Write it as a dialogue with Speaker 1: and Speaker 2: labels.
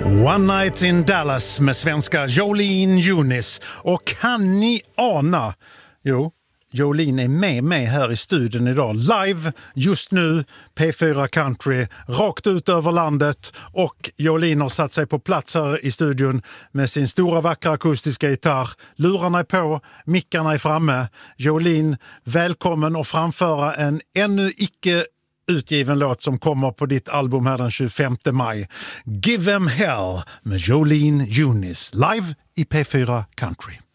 Speaker 1: One Night in Dallas med svenska Jolene Eunice. Och kan ni ana? Jo, Jolene är med mig här i studion idag. Live just nu, P4 Country, rakt ut över landet. Och Jolene har satt sig på plats här i studion med sin stora vackra akustiska gitarr. Lurarna är på, mickarna är framme. Jolene, välkommen att framföra en ännu icke utgiven låt som kommer på ditt album här den 25 maj. Give them hell med Jolene Eunice, live i P4 Country.